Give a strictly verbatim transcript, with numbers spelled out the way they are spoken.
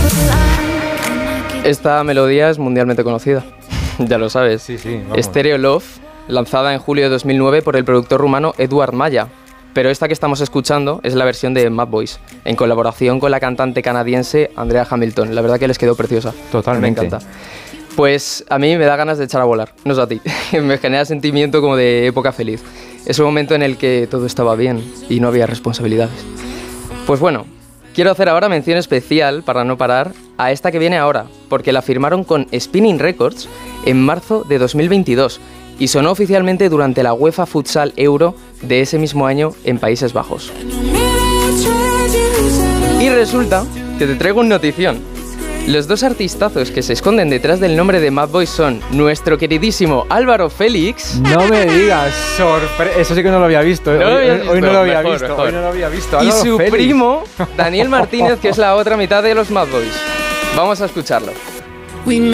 Esta melodía es mundialmente conocida, ya lo sabes. Sí, sí, vamos. Stereo Love, lanzada en julio de dos mil nueve por el productor rumano Eduard Maya. Pero esta que estamos escuchando es la versión de Mad Boys, en colaboración con la cantante canadiense Andrea Hamilton. La verdad que les quedó preciosa. Totalmente. Me encanta. Pues a mí me da ganas de echar a volar, no sé a ti. Me genera sentimiento como de época feliz. Es un momento en el que todo estaba bien y no había responsabilidades. Pues bueno, quiero hacer ahora mención especial, para no parar, a esta que viene ahora, porque la firmaron con Spinning Records en marzo de dos mil veintidós y sonó oficialmente durante la UEFA Futsal Euro de ese mismo año en Países Bajos. Y resulta que te traigo un notición. Los dos artistazos que se esconden detrás del nombre de Mad Boys son nuestro queridísimo Álvaro Félix. No me digas, sorpresa. Eso sí que no lo había visto. ¿eh? ¿No hoy, visto? hoy no lo había Mejor, visto. mejor. Hoy no lo había visto. Y Álvaro su Félix. primo, Daniel Martínez, que es la otra mitad de los Mad Boys. Vamos a escucharlo. We